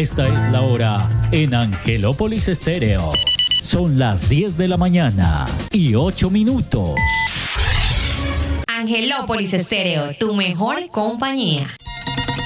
Esta es la hora en Angelópolis Estéreo. Son las 10 de la mañana y 8 minutos. Angelópolis Estéreo, tu mejor compañía.